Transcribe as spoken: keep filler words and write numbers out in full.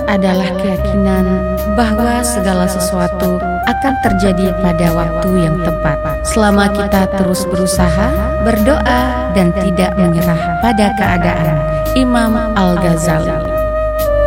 adalah keyakinan bahwa segala sesuatu akan terjadi pada waktu yang tepat, selama kita terus berusaha, berdoa, dan tidak menyerah pada keadaan. Imam Al-Ghazali.